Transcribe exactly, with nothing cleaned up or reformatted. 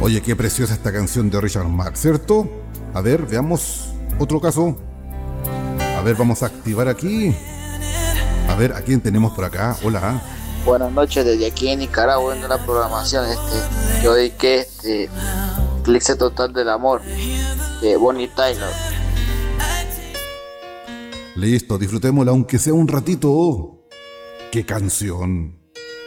Oye, qué preciosa esta canción de Richard Marx, ¿cierto? A ver, veamos otro caso. A ver, vamos a activar aquí. A ver, ¿a quién tenemos por acá? Hola. Buenas noches desde aquí en Nicaragua, viendo la programación. Este, yo dediqué este Eclipse Total del Amor de Bonnie Tyler. Listo, disfrutémosla aunque sea un ratito. ¡Qué canción!